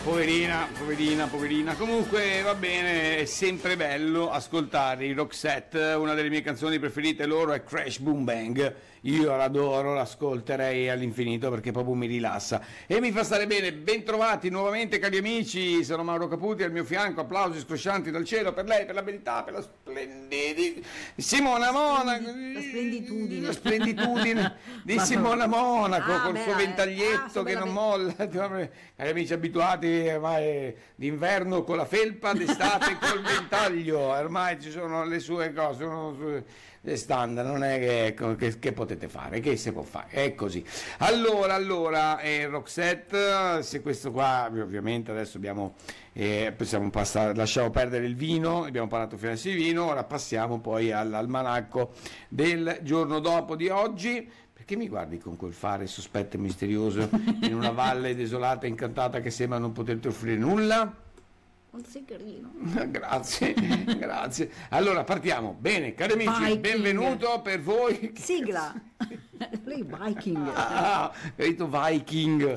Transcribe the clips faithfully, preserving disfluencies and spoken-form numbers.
Poverina, poverina, poverina. Comunque va bene, è sempre bello ascoltare i Roxette. Una delle mie canzoni preferite loro è Crash Boom Bang. Io l'adoro, l'ascolterei all'infinito perché proprio mi rilassa e mi fa stare bene. Bentrovati nuovamente cari amici, sono Mauro Caputi, al mio fianco applausi scroscianti dal cielo per lei, per la beltà, per la splendidità Simona Monaco, la splenditudine, la splenditudine di Simona Monaco, ah, col beh, suo ventaglietto ah, che non be- molla. Cari amici abituati ormai d'inverno con la felpa, d'estate col ventaglio, ormai ci sono le sue cose, sono sue, le standard, non è che, che, che potete fare, che si può fare, è così. Allora, allora, eh, Roxette, se questo qua, ovviamente adesso abbiamo, eh, possiamo passare, lasciamo perdere il vino, abbiamo parlato fino adesso di vino, ora passiamo poi all'almanacco del giorno dopo di oggi. Perché mi guardi con quel fare sospetto e misterioso in una valle desolata e incantata che sembra non poterti offrire nulla? Non sei carino. Grazie, grazie. Allora partiamo. Bene, cari amici, Viking. Benvenuto per voi. Sigla. Lei Viking. Ah, capito, Viking.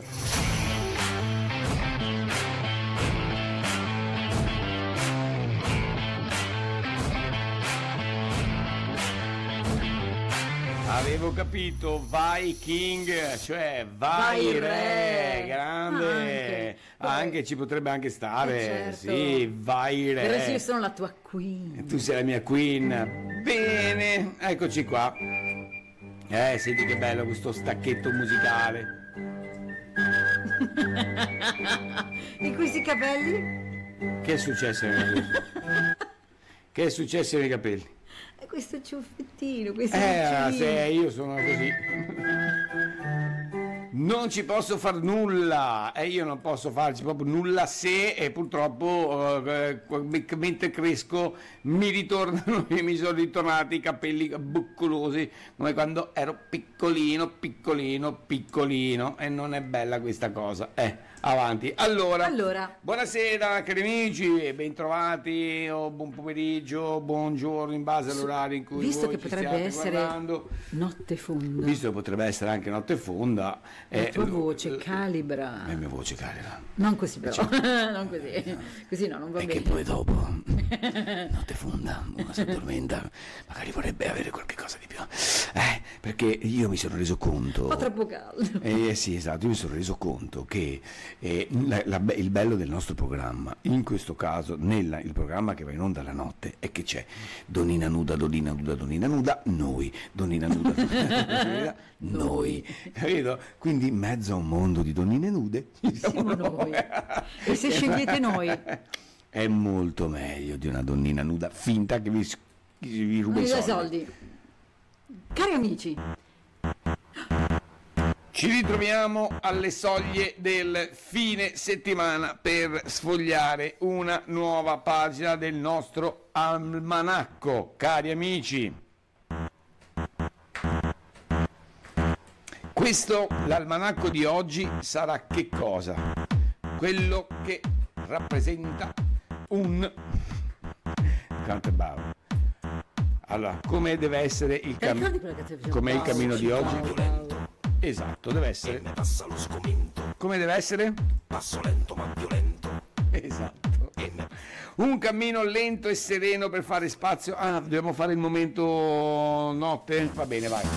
Avevo capito, Viking, cioè vai, Vai re, re. grande, Anche. anche ci potrebbe anche stare, Eh, certo. sì, vai re. Però sì, io sono la tua queen. Tu sei la mia queen. Bene, eccoci qua. Eh, senti che bello questo stacchetto musicale. E questi capelli? Che è successo ai miei capelli? Che è successo ai miei capelli? E questo ciuffettino, questo Eh, cucciolino. se io sono così. Non ci posso far nulla e io non posso farci proprio nulla se e purtroppo eh, mentre cresco mi ritornano e mi sono ritornati i capelli buccolosi come quando ero piccolino, piccolino, piccolino e non è bella questa cosa. Eh, avanti. Allora, Allora. buonasera cari amici e bentrovati o buon pomeriggio, buongiorno in base all'orario in cui Visto voi che ci potrebbe stiate essere guardando. notte fonda, Visto che potrebbe essere anche notte fonda, la eh, tua lo- voce eh, calibra. la mia voce calibra. Non così però, non così. Così no, non va E bene. che poi dopo, notte fonda, uno si addormenta, magari vorrebbe avere qualche cosa di più. Eh, perché io mi sono reso conto. Fa troppo caldo. Eh sì, esatto, io mi sono reso conto che eh, la- la be- il bello del nostro programma, in questo caso, nella, il programma che va in onda la notte, è che c'è Donina nuda, Donina nuda, Donina nuda, noi, Donina nuda, Donina nuda, noi, capito? Quindi in mezzo a un mondo di donnine nude ci siamo Siamo noi. E se scegliete noi? È molto meglio di una donnina nuda finta che vi, s- che vi ruba Non i dai soldi. soldi. Cari amici, Ci ritroviamo alle soglie del fine settimana per sfogliare una nuova pagina del nostro almanacco, cari amici. Questo, l'almanacco di oggi, sarà che cosa? Quello che rappresenta un... Quanto è bravo. Allora, come deve essere il Ti ricordi cammino? quella canzone che Com'è il faceva cammino di Paolo? oggi? Paolo. Esatto, deve essere. Ne passa lo sgomento, Come deve essere? passo lento ma violento. Esatto. E ne Un cammino lento e sereno per fare spazio. Ah, dobbiamo fare il momento notte? Va bene, vai.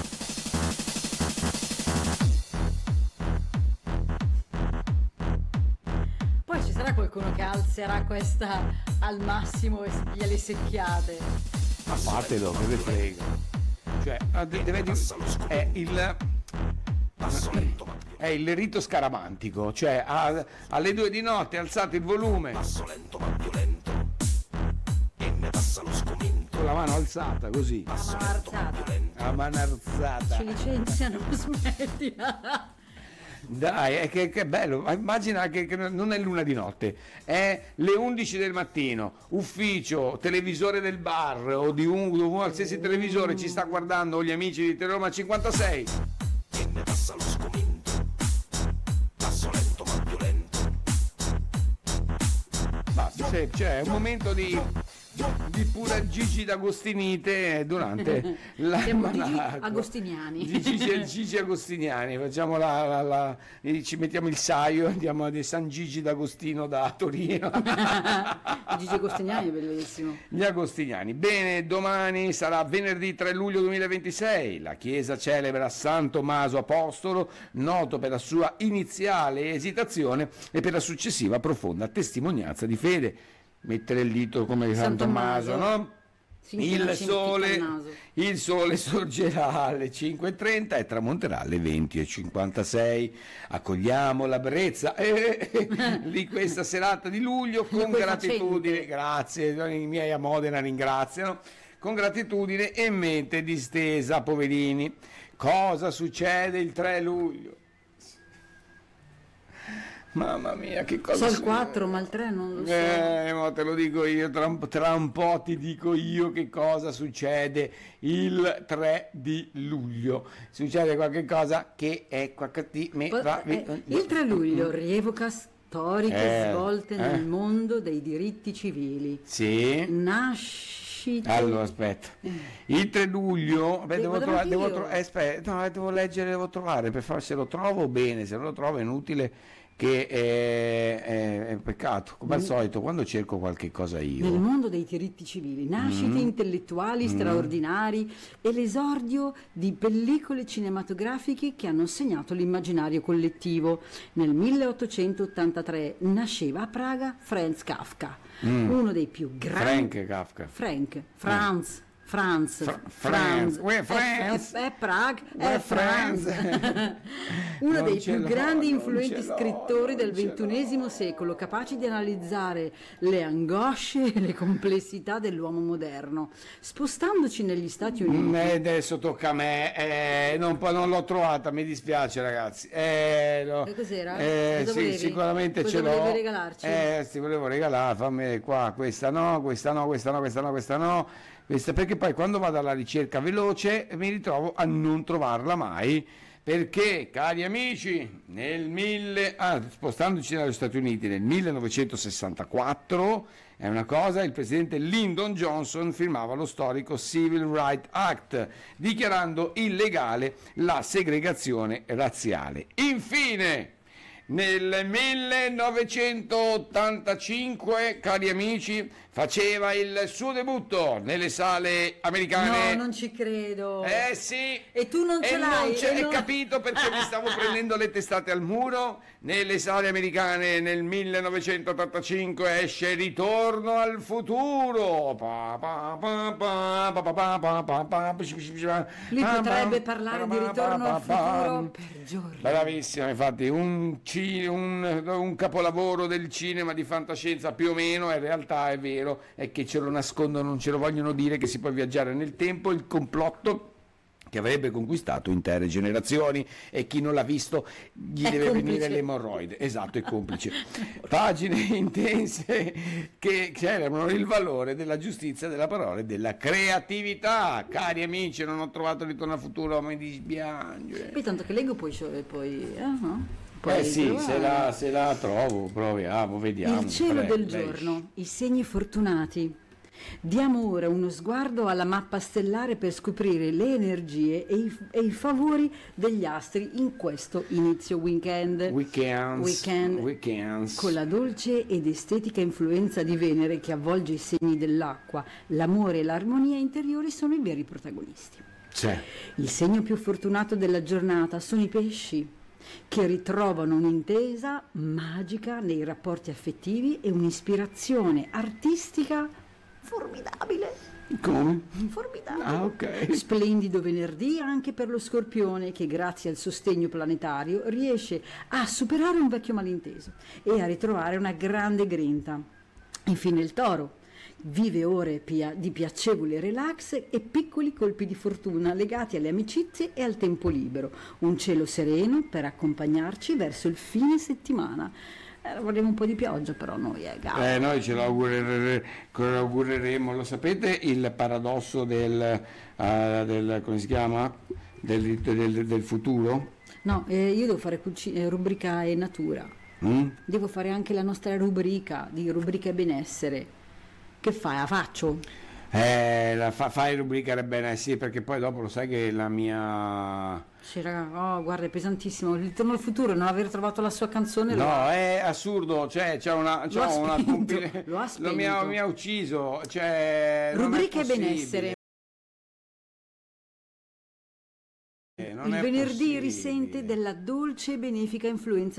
Poi ci sarà qualcuno che alzerà questa al massimo e spia le secchiate. Ma fatelo, che vi frega. Cioè, ah, de- deve di- è il passo lento ma violento. è il rito scaramantico, cioè a- alle due di notte alzate il volume Passo lento ma violento. E ne passa lo sgomento, con la mano alzata così, passo mano lento ma alzata. violento. a mano alzata. Ci licenziano, smettila. Dai, è che, che bello, ma immagina che, che non è l'una di notte, è le undici del mattino, ufficio, televisore del bar o di un, di un qualsiasi televisore ci sta guardando gli amici di Teleroma cinquantasei. E ne passa lo sgomento, passo lento ma violento. Basta, cioè, cioè è un momento di di pura Gigi D'Agostinite durante Siamo Gigi l'almanacco. Agostiniani. Di Gigi, Gigi Agostiniani, facciamo la, la, la- ci mettiamo il saio, andiamo di San Gigi D'Agostino da Torino. Gigi Agostiniani è bellissimo. Gli Agostiniani. Bene, domani sarà venerdì tre luglio duemilaventisei. La Chiesa celebra San Tommaso Apostolo, noto per la sua iniziale esitazione e per la successiva profonda testimonianza di fede. Mettere il dito come San, San Tommaso, Tommaso. no? Finché non Il ci metti sole, il naso. il sole sorgerà alle cinque e trenta e tramonterà alle venti e cinquantasei. Accogliamo la brezza eh, eh, di questa serata di luglio con Quei gratitudine. facenti. Grazie, i miei a Modena ringraziano. Con gratitudine e mente distesa, poverini. Cosa succede il tre luglio? Mamma mia, che cosa So il succede? quattro, ma il tre non lo so. Eh, ma te lo dico io, tra un, tra un po' ti dico io che cosa succede il tre di luglio. Succede qualche cosa che è qualche di me Po- va eh, il tre luglio rievoca storiche Eh, svolte eh. nel mondo dei diritti civili. Sì. Nascite. Allora, aspetta. Il tre luglio, beh, devo Devo trovare, devo io. tro- eh, aspetta, no, eh, devo leggere, devo trovare, per far se lo trovo bene, se non lo trovo è inutile che è, è- è peccato. Come al solito, quando cerco qualche cosa Nel io. mondo dei diritti civili, nascite Mm. intellettuali straordinari e l'esordio di pellicole cinematografiche che hanno segnato l'immaginario collettivo. Nel milleottocentottantatré nasceva a Praga Franz Kafka, uno dei più grandi... Frank Kafka. Frank, Franz, Franz, Fra- Franz, Franz, uè, è- Franz. è, è Praga, Uè, è Franz. Franz. Uno Non dei ce più l'ho, grandi non influenti ce l'ho, scrittori del non ce l'ho. ventunesimo secolo, capaci di analizzare le angosce e le complessità dell'uomo moderno. Spostandoci negli Stati Uniti, Mm, eh, adesso tocca a me, eh, non, po- non l'ho trovata, mi dispiace ragazzi. Eh, no. E cos'era? Eh, Cosa sì, volevi? sicuramente Cosa ce l'ho. volevi regalarci? Eh, ti volevo regalare, fammi qua, questa no, questa no, questa no, questa no, questa no, questa, perché poi quando vado alla ricerca veloce mi ritrovo a non trovarla mai. Perché, cari amici, nel mille, ah, spostandoci negli Stati Uniti nel millenovecentosessantaquattro, è una cosa, il presidente Lyndon Johnson firmava lo storico Civil Rights Act, dichiarando illegale la segregazione razziale. Infine, nel millenovecentottantacinque, cari amici, faceva il suo debutto nelle sale americane. no, non ci credo. Eh sì! E tu non ce E l'hai, non c'è- e hai non- capito perché mi stavo prendendo le testate al muro? Nelle sale americane nel millenovecentottantacinque esce Ritorno al futuro. Pa, pa, pa, pa, pa, pa, pa, pa, pa, pa, Lui pa, potrebbe pa, parlare pa, di pa, Ritorno pa, al pa, futuro per giorni. Bravissima, infatti, un, ci- un- un capolavoro del cinema di fantascienza più o meno, in realtà è vero, è che ce lo nascondono, non ce lo vogliono dire, che si può viaggiare nel tempo, il complotto che avrebbe conquistato intere generazioni e chi non l'ha visto gli È deve complice. venire l'emorroide, esatto, è complice. Pagine intense che celebrano il valore della giustizia, della parola e della creatività. Cari amici, non ho trovato Ritorno al futuro, mi dispiace. Poi tanto che leggo poi, poi eh, no? Poi Eh sì, trovare. se la, se la trovo, proviamo, vediamo. Il cielo Prego, del lei. giorno, i segni fortunati. Diamo ora uno sguardo alla mappa stellare per scoprire le energie e i, e i favori degli astri in questo inizio weekend. Weekends, Weekend. weekends. Con la dolce ed estetica influenza di Venere che avvolge i segni dell'acqua, l'amore e l'armonia interiori sono i veri protagonisti. C'è. Il segno più fortunato della giornata sono i pesci, che ritrovano un'intesa magica nei rapporti affettivi e un'ispirazione artistica formidabile. Come? Formidabile. Ah, ok. Splendido venerdì anche per lo Scorpione che grazie al sostegno planetario riesce a superare un vecchio malinteso e a ritrovare una grande grinta. Infine il Toro vive ore pia- di piacevole relax e piccoli colpi di fortuna legati alle amicizie e al tempo libero. Un cielo sereno per accompagnarci verso il fine settimana. Eh, vorremmo un po' di pioggia però noi, eh, Gabbo. Eh, noi ce lo augurere- ce lo augureremo, lo sapete il paradosso del, eh, del come si chiama? Del, del- del futuro? No, eh, io devo fare cuci- eh, rubrica e natura. Mm? Devo fare anche la nostra rubrica di rubrica e benessere. Che fai? La faccio? Eh, la fa, fai rubricare bene, sì, perché poi dopo lo sai che la mia... Sì, raga, oh, guarda, è pesantissimo. Il Ritorno al futuro, non aver trovato la sua canzone. No, lo... è assurdo, cioè c'è una, c'è Lo ha una spento, compil- lo ha lo mi, ha, spento. mi ha ucciso, cioè non è Rubrica e possibile. benessere. Eh, non Il è venerdì possibile. risente della dolce e benefica influenza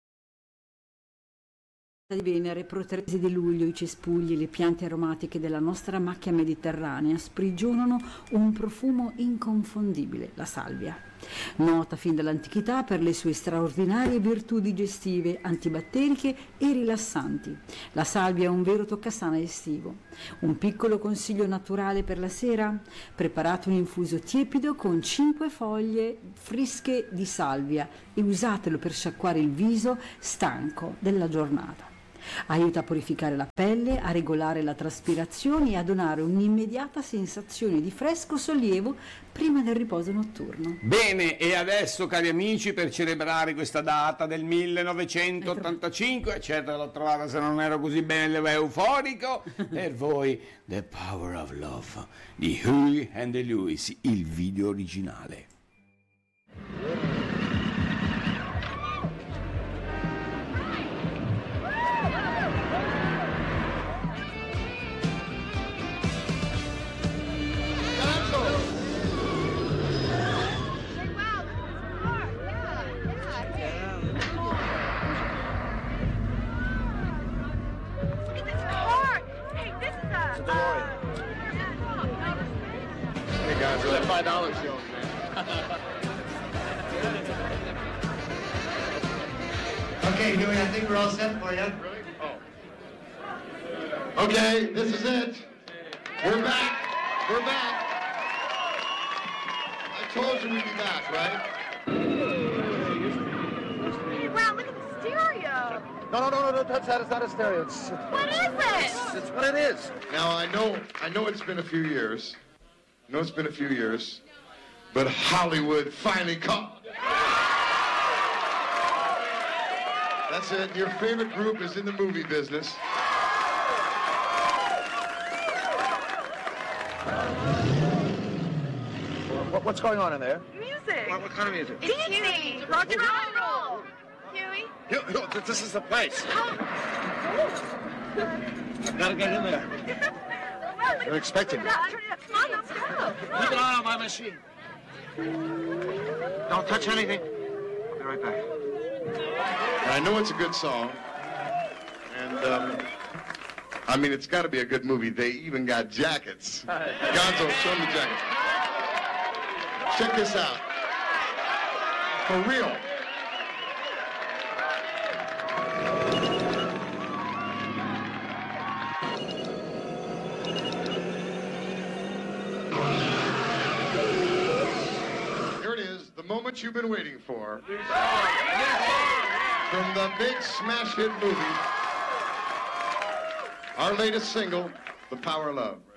di Venere, proteresi di luglio, i cespugli, le piante aromatiche della nostra macchia mediterranea sprigionano un profumo inconfondibile, la salvia. Nota fin dall'antichità per le sue straordinarie virtù digestive, antibatteriche e rilassanti. La salvia è un vero toccasana estivo. Un piccolo consiglio naturale per la sera? Preparate un infuso tiepido con cinque foglie fresche di salvia e usatelo per sciacquare il viso stanco della giornata. Aiuta a purificare la pelle, a regolare la traspirazione e a donare un'immediata sensazione di fresco sollievo prima del riposo notturno. Bene, e adesso cari amici, per celebrare questa data del millenovecentottantacinque, certo l'ho trovata se non ero così bene euforico, per voi The Power of Love di Huey and the Lewis, il video originale. five dollars show, man. Okay, Huey, I think we're all set for you. Really? Oh. Okay, this is it. We're back. We're back. I told you we'd be back, right? Wow, look at the stereo. No, no, no, no, don't touch that. It's not a stereo. It's, What is it? it's, it's what it is. Now, I know, I know it's been a few years. I know it's been a few years, but Hollywood finally caught. That's it. Your favorite group is in the movie business. What, what's going on in there? Music. What, what kind of music? It's Huey. Rock and roll. Huey. You, you, this is the place. I've got to get in there. They're expecting me. Come on, let's go. Keep an eye on my machine. Don't touch anything. I'll be right back. I know it's a good song. And, um, I mean, it's got to be a good movie. They even got jackets. Gonzo, show me the jackets. Check this out. For real. The moment you've been waiting for. From the big smash hit movie, our latest single, The Power of Love.